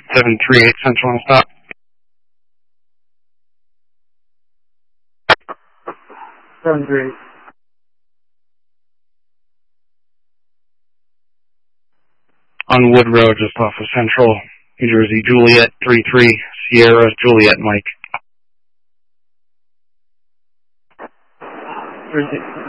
738 Central on stop. Great. On Wood Road, just off of Central, New Jersey, Juliet 33, Sierra, Juliet, Mike.